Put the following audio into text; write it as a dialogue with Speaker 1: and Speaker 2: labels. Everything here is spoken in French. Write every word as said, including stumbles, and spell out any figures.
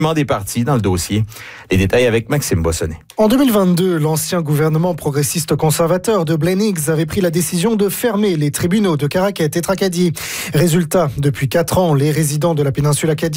Speaker 1: des parties dans le dossier. Les détails avec Maxime Bossonnet.
Speaker 2: En deux mille vingt-deux, l'ancien gouvernement progressiste conservateur de Blaine Higgs avait pris la décision de fermer les tribunaux de Caraquet et Tracadie. Résultat, depuis quatre ans, les résidents de la péninsule acadienne